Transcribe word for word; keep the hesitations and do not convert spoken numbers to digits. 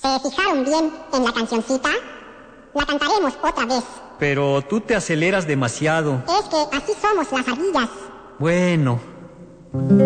¿Se fijaron bien en la cancioncita? La cantaremos otra vez. Pero tú te aceleras demasiado. Es que así somos las ardillas. Bueno.